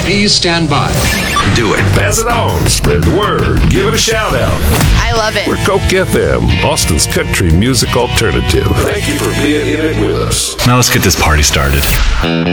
Please stand by. Do it. Pass it on. Spread the word. Give it a shout out. I love it. We're Coke FM, Austin's country music alternative. Thank you for being in it with us. Now let's get this party started.